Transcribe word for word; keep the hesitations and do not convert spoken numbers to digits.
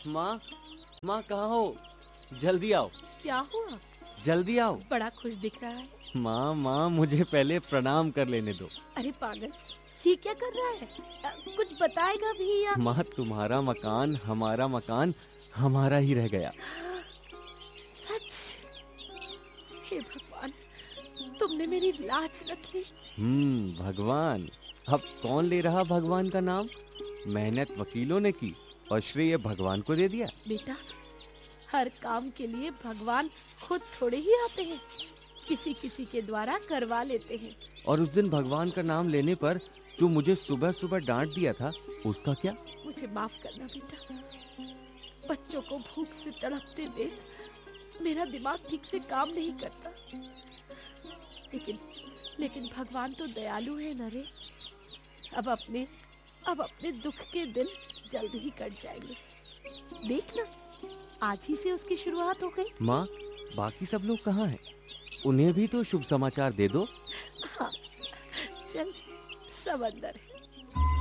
माँ, माँ कहाँ हो? जल्दी आओ। क्या हुआ? जल्दी आओ। बड़ा खुश दिख रहा है। माँ माँ मुझे पहले प्रणाम कर लेने दो। अरे पागल, ये क्या कर रहा है? आ, कुछ बताएगा भी या? माँ, तुम्हारा मकान हमारा मकान हमारा ही रह गया। सच? हे भगवान, तुमने मेरी लाज रख ली। हम्म भगवान। अब कौन ले रहा भगवान का नाम? मेहनत वकीलों ने की और श्रेय भगवान को दे दिया। बेटा, हर काम के लिए भगवान खुद थोड़े ही आते हैं, किसी किसी के द्वारा करवा लेते हैं। और उस दिन भगवान का नाम लेने पर जो मुझे सुबह सुबह डांट दिया था, उसका क्या? मुझे माफ करना बेटा। बच्चों को भूख से तड़पते देख मेरा दिमाग ठीक से काम नहीं करता। लेकिन लेकिन भगवान तो दयालु है न रे। अब अपने अब अपने दुख के दिन जल्द ही कट जाएंगे। देखना, आज ही से उसकी शुरुआत हो गई। माँ, बाकी सब लोग कहाँ हैं? उन्हें भी तो शुभ समाचार दे दो। हाँ, चल, सब अंदर है।